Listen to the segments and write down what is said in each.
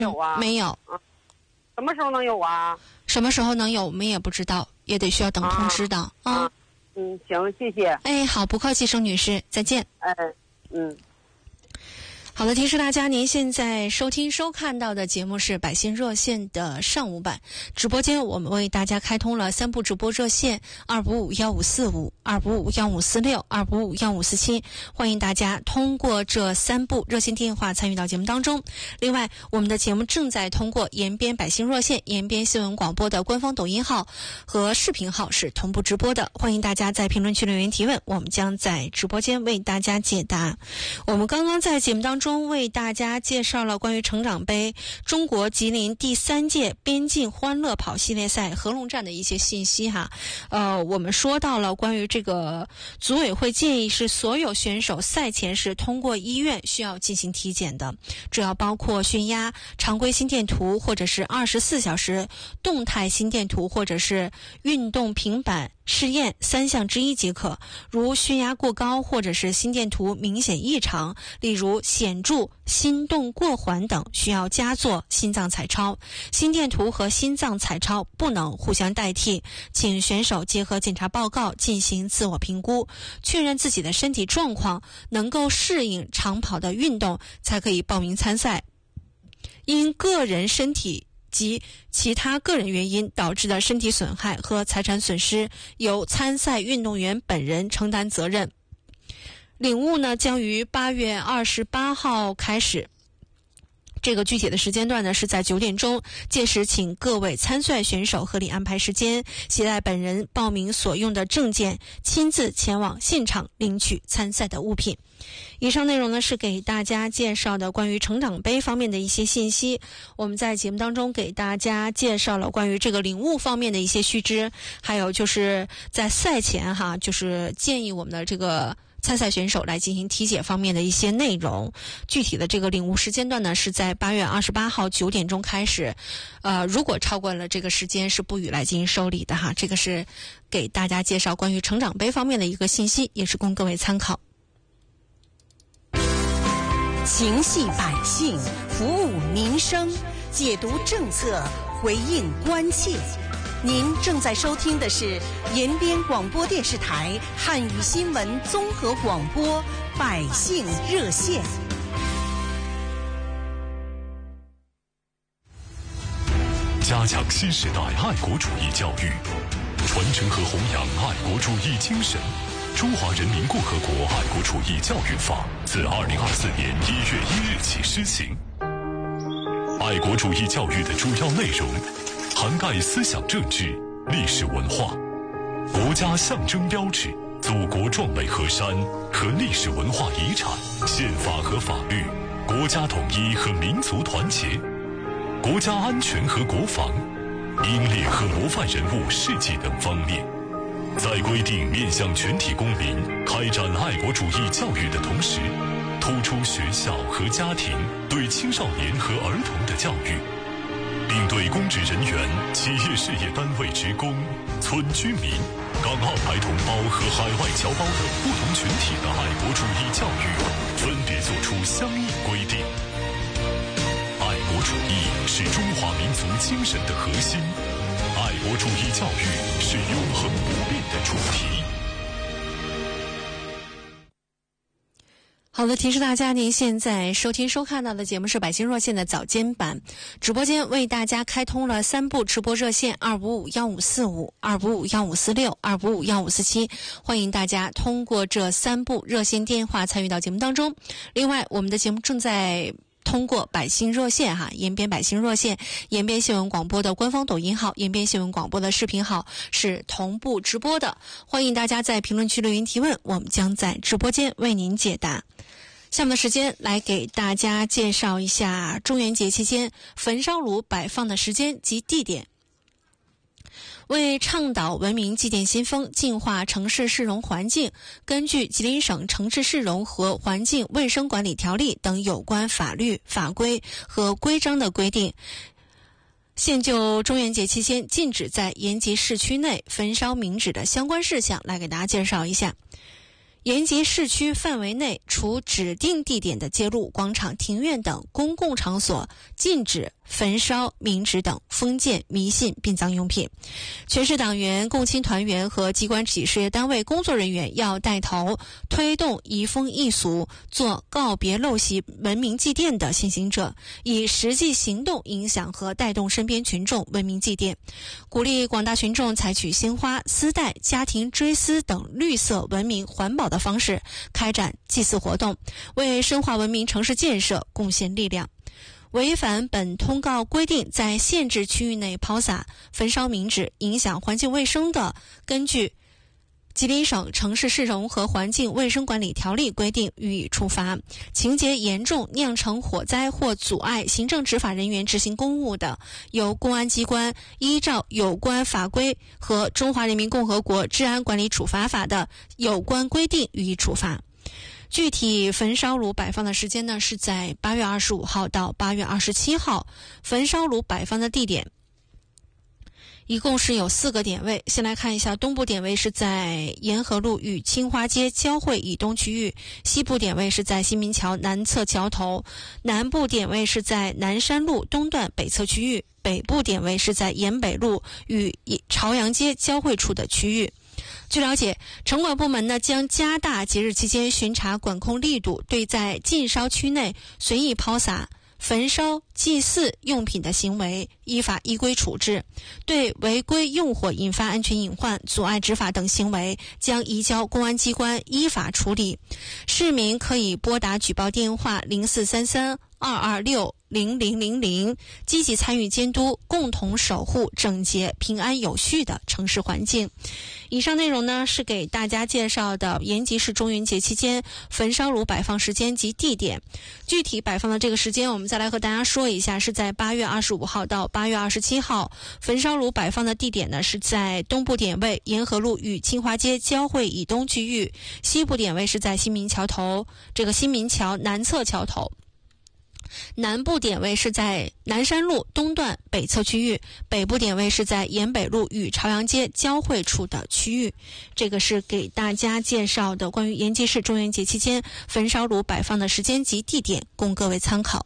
有啊？ 没有。 什么时候能有啊？ 什么时候能有我们也不知道，也得需要等通知的啊。 行，谢谢。 哎，好，不客气，盛女士，再见。好的，提示大家，您现在收听收看到的节目是百姓热线的上午版直播间，我们为大家开通了3部直播热线：255-1545、255-1546、255-1547，欢迎大家通过这3部热线电话参与到节目当中。另外，我们的节目正在通过延边百姓热线、延边新闻广播的官方抖音号和视频号是同步直播的，欢迎大家在评论区留言提问，我们将在直播间为大家解答。我们刚刚在节目当中为大家介绍了关于成长杯中国吉林第3届边境欢乐跑系列赛合龙站的一些信息哈。我们说到了关于这个组委会建议是所有选手赛前是通过医院需要进行体检的，主要包括血压、常规心电图或者是24小时动态心电图或者是运动平板试验3项之一即可。如血压过高或者是心电图明显异常，例如显著心动过缓等，需要加做心脏彩超。心电图和心脏彩超不能互相代替，请选手结合检查报告进行自我评估，确认自己的身体状况能够适应长跑的运动，才可以报名参赛。因个人身体及其他个人原因导致的身体损害和财产损失，由参赛运动员本人承担责任。领悟呢，将于8月28号开始。这个具体的时间段呢是在9点钟，届时请各位参赛选手合理安排时间，携带本人报名所用的证件，亲自前往现场领取参赛的物品。以上内容呢是给大家介绍的关于成长杯方面的一些信息。我们在节目当中给大家介绍了关于这个领悟方面的一些须知，还有就是在赛前哈，就是建议我们的这个参赛选手来进行体检方面的一些内容。具体的这个领悟时间段呢是在8月28号9点钟开始，如果超过了这个时间是不予来进行收礼的哈。这个是给大家介绍关于成长杯方面的一个信息，也是供各位参考。 情系百姓，服务民生，解读政策，回应关切。您正在收听的是延边广播电视台汉语新闻综合广播百姓热线。 加强新时代爱国主义教育，传承和弘扬爱国主义精神。中华人民共和国爱国主义教育法自2024年1月1日起施行。爱国主义教育的主要内容涵盖思想政治、历史文化、国家象征标志、祖国壮美河山和历史文化遗产、宪法和法律、国家统一和民族团结、国家安全和国防、英烈和模范人物事迹等方面。在规定面向全体公民开展爱国主义教育的同时，突出学校和家庭对青少年和儿童的教育，并对公职人员、企业事业单位职工、村居民、港澳台同胞和海外侨胞等不同群体的爱国主义教育分别作出相应规定。爱国主义是中华民族精神的核心，爱国主义教育是永恒不变的主题。 好的，提示大家，您现在收听收看到的节目是百姓热线的早间版直播间，为大家开通了3部直播热线：255-1545、255-1546、255-1547，欢迎大家通过这3部热线电话参与到节目当中。另外，我们的节目正在通过百姓热线延边百姓热线、延边新闻广播的官方抖音号、延边新闻广播的视频号是同步直播的，欢迎大家在评论区留言提问，我们将在直播间为您解答。下面的时间来给大家介绍一下中元节期间焚烧炉摆放的时间及地点。为倡导文明祭奠新风，净化城市市容环境，根据吉林省城市市容和环境卫生管理条例等有关法律法规和规章的规定，现就中元节期间禁止在延吉市区内焚烧冥纸的相关事项来给大家介绍一下。 延吉市区范围内，除指定地点的街路、广场、庭院等公共场所，禁止焚烧冥纸等封建迷信殡葬用品。全市党员、共青团员和机关企事业单位工作人员要带头推动移风易俗，做告别陋习、文明祭奠的先行者，以实际行动影响和带动身边群众文明祭奠，鼓励广大群众采取鲜花、丝带、家庭追思等绿色、文明、环保的方式开展祭祀活动，为深化文明城市建设贡献力量。违反本通告规定在限制区域内抛洒、焚烧冥纸影响环境卫生的，根据吉林省城市市容和环境卫生管理条例规定予以处罚。情节严重酿成火灾或阻碍行政执法人员执行公务的，由公安机关依照有关法规和《中华人民共和国治安管理处罚法》的有关规定予以处罚。具体焚烧炉摆放的时间呢，是在8月25号到8月27号。焚烧炉摆放的地点一共是有4个点位。先来看一下，东部点位是在沿河路与青花街交汇以东区域，西部点位是在新民桥南侧桥头，南部点位是在南山路东段北侧区域，北部点位是在沿北路与朝阳街交汇处的区域。据了解，城管部门呢将加大节日期间巡查管控力度，对在禁烧区内随意抛洒、焚烧祭祀用品的行为依法依规处置，对违规用火引发安全隐患、阻碍执法等行为将移交公安机关依法处理。市民可以拨打举报电话0433-226-0000，积极参与监督，共同守护整洁、平安有序的城市环境。以上内容呢是给大家介绍的延吉市中元节期间焚烧炉摆放时间及地点。具体摆放的这个时间我们再来和大家说一下，是在8月25号到8月27号。焚烧炉摆放的地点呢是在东部点位沿河路与清华街交汇以东区域，西部点位是在新民桥南侧桥头，南部点位是在南山路东段北侧区域，北部点位是在沿北路与朝阳街交汇处的区域。这个是给大家介绍的关于延吉市中元节期间焚烧炉摆放的时间及地点，供各位参考。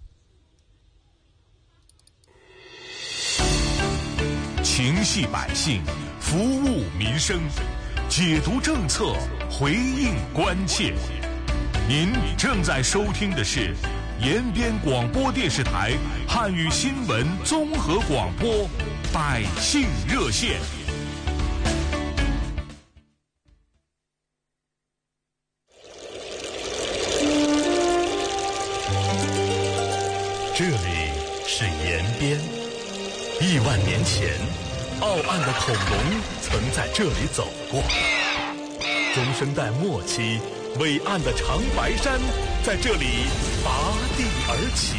情系百姓，服务民生，解读政策，回应关切。您正在收听的是延边广播电视台汉语新闻综合广播百姓热线。 这里是延边，1万年前，傲岸的恐龙曾在这里走过。中生代末期，伟岸的长白山在这里拔地而起。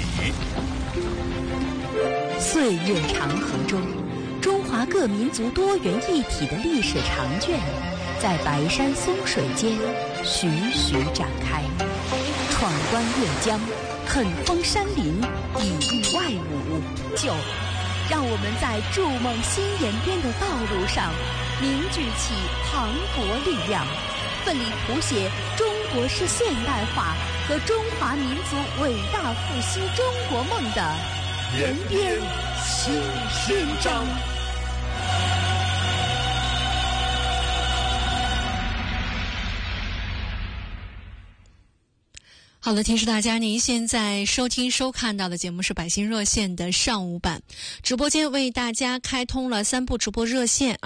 岁月长河中，中华各民族多元一体的历史长卷在白山松水间徐徐展开。闯关越江，狠封山林，以御外侮，就让我们在筑梦新延边的道路上凝聚起磅礴力量，奋力谱写中国式现代化和中华民族伟大复兴中国梦的延边新篇章。 好的，提示大家，您现在收听收看到的节目是百姓热线的上午版，直播间为大家开通了3部直播热线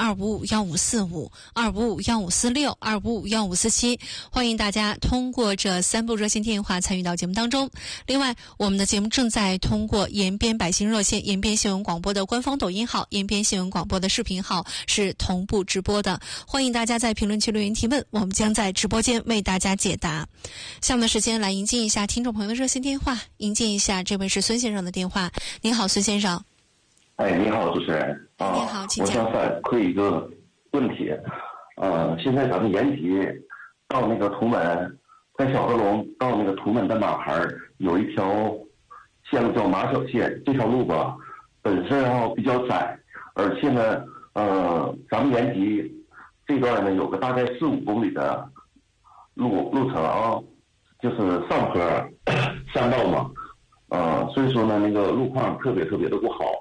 2551545、2551546、2551547，欢迎大家通过这3部热线电话参与到节目当中。另外，我们的节目正在通过延边百姓热线、延边新闻广播的官方抖音号、延边新闻广播的视频号是同步直播的，欢迎大家在评论区留言提问，我们将在直播间为大家解答。下面的时间来迎接一下听众朋友的热线电话，迎接一下这位是孙先生的电话。您好，孙先生。 你好，主持人。 您好，请讲。 我想反馈一个问题。现在咱们延吉到那个图门，在小河龙到那个图门的马牌有一条线路叫马小线，这条路吧本身比较窄，而且呢，咱们延吉这段呢有个大概4-5公里的路程啊，就是上坡山道嘛，所以说呢，那个路况特别的不好。